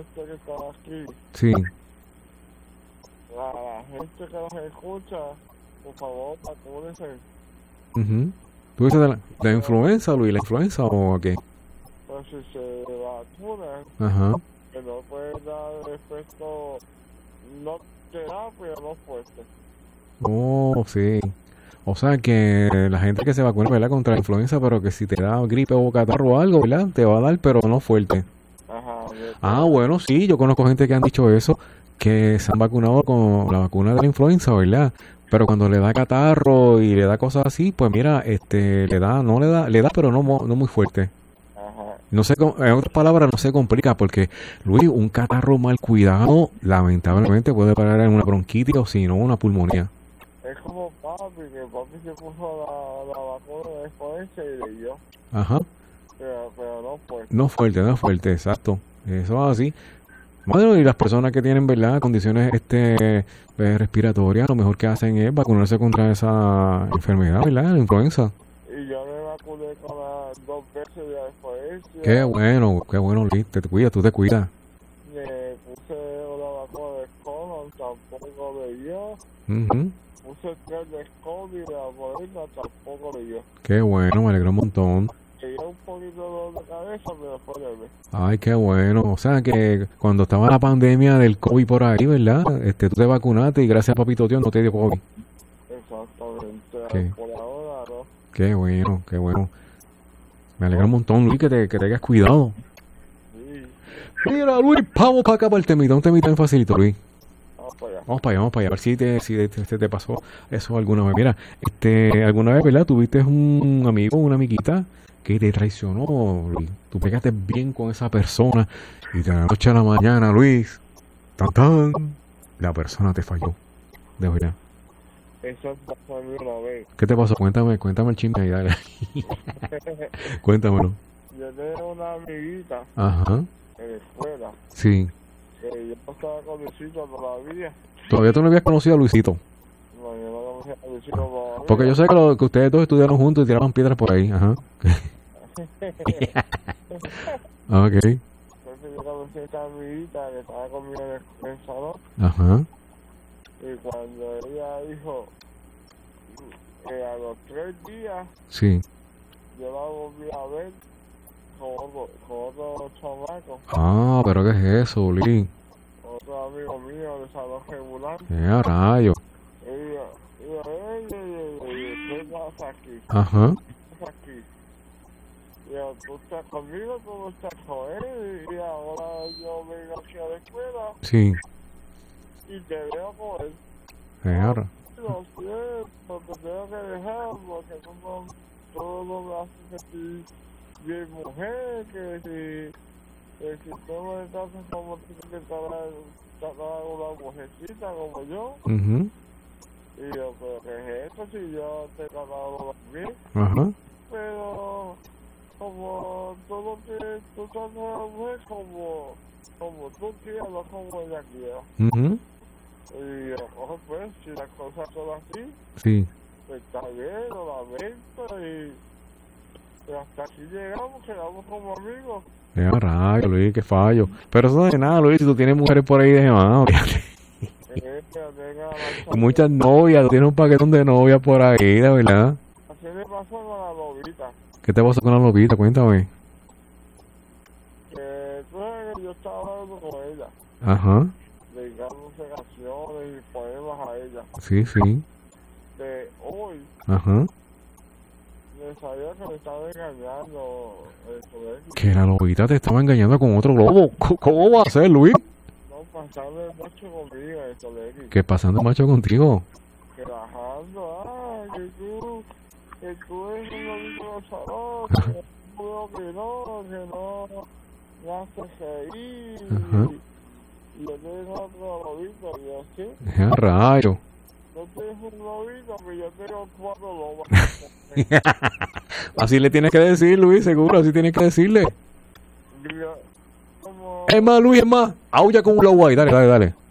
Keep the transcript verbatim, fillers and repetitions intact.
este que está aquí, Sí. la, la gente que nos escucha, por favor, vacúnense. Uh-huh. ¿Tú dices de la, de la influenza, Luis? ¿La influenza o qué? Pues si se vacunan, Ajá. que no puede dar efecto, no terapia, no fuerte. Oh, sí. O sea que la gente que se vacuna, ¿verdad? Contra la influenza, pero que si te da gripe o catarro o algo, ¿verdad? Te va a dar, pero no fuerte. Ajá. Ah, bueno, sí, yo conozco gente que han dicho eso, que se han vacunado con la vacuna de la influenza, ¿verdad? Pero cuando le da catarro y le da cosas así, pues mira, este, le da, no le da, le da, pero no, mo- no muy fuerte. Ajá. No se, com- en otras palabras, no se complica porque, Luis, un catarro mal cuidado, lamentablemente puede parar en una bronquitis o si no, una pulmonía. Es como papi, que papi se puso la, la vacuna de influenza y le dio, Ajá. pero, pero no fuerte. No fuerte, no fuerte, exacto. Eso es así. Bueno, y las personas que tienen, ¿verdad?, condiciones este eh, respiratorias, lo mejor que hacen es vacunarse contra esa enfermedad, ¿verdad?, la influenza. Y yo me vacuné con la, dos veces de influenza. Qué bueno, qué bueno, Luis. Te, te cuidas, tú te cuidas. Me puse una vacuna de colon, tampoco le dio. Ujú. Puse tres de COVID y la moderna tampoco le dio. Qué bueno, me alegro un montón. Tenía un poquito de dolor de cabeza, pero fue leve. Ay, qué bueno. O sea que cuando estaba la pandemia del COVID por ahí, ¿verdad? Este, tú te vacunaste y gracias a Papito Dios no te dio COVID. Exactamente. ¿Qué? Por ahora no. Qué bueno, qué bueno. Me alegra un montón, Luis, que te, que te hayas cuidado. Sí. Mira, Luis, vamos para acá para el temita. Un temita bien facilito, Luis. Vamos para allá. Vamos para allá, vamos para allá. A ver si te, si te, se te pasó eso alguna vez. Mira, este, alguna vez, ¿verdad? Tuviste un amigo, una amiguita que te traicionó, Luis. Tú pegaste bien con esa persona y de la noche a la mañana, Luis, tan tan, la persona te falló. De verdad. Eso pasó a mí una vez. ¿Qué te pasó? Cuéntame, cuéntame el chisme ahí, dale. Cuéntamelo. Yo tenía una amiguita Ajá, en la escuela sí. que yo estaba conociendo todavía. Todavía tú no habías conocido a Luisito. No, yo no conocía a Luisito todavía. Porque yo sé que, lo, que ustedes dos estudiaron juntos y tiraban piedras por ahí. Ajá. Ok. Entonces yo conocí a esta amiguita que estaba conmigo en el, en el salón. Ajá. Y cuando ella dijo que a los tres días Sí. yo la volví a ver con otro, con otro chamaco, Ah, pero ¿qué es eso, Luis? otro amigo mío de salón regular. ¡Qué rayo! Y yo, y yo, ey, ey, ey, ey, ¿qué pasa aquí? Ajá. ¿Qué pasa aquí? Y yo, ¿tú estás conmigo? ¿Tú no estás con él? Y ahora yo vengo aquí a la escuela Sí. y te veo con él. ¡Qué ra- Lo siento, te tengo que dejar porque tú no, todo no me hace sentir bien mujer, que si, que si tú no estás como tienes que tratar tratar a una mujercita como yo. Ujú. Y yo, pero ¿qué es esto si yo te he tratado bien? Ajá. Pero como tú no quieres, tú tratas a la mujer como, como tú quieras, no como ella quiera. Ujú. Y yo, ojo, pues, si las cosas son así, Sí. pues está bien, lo lamento y, y hasta aquí llegamos, quedamos como amigos. ¡Qué rayo, Luis! ¡Qué fallo! Pero eso no es nada, Luis. Si tú tienes mujeres por ahí de más, Eh, que tenga la- muchas novias. Tú tienes un paquetón de novias por ahí, de verdad. Así me pasó con la lobita, ¿Qué te pasó con la lobita? Cuéntame. que tú sabes que yo estaba hablando con ella, Ajá. dedicándose canciones y poemas a ella. Sí, sí. De hoy, Ajá. me sabía que me estaba engañando el colegio, Que la lobita te estaba engañando con otro globo. ¿Cómo cómo va a ser, Luis? no pasando el macho conmigo en el colegio. ¿Qué pasando, macho, contigo? Que bajando, ah, que tú, que tú eres un amigo de salón, que yo que no, que no, me haces reír, Ajá. y, y yo tengo otro lobito, y yo, sí, ¡Qué rayo! no tienes un lobito, pero yo tengo cuatro lobos. Así le tienes que decir, Luis, seguro, así tienes que decirle. Y yo, como, Es más, Luis, es más, aulla con un lobo ahí, dale, dale, dale.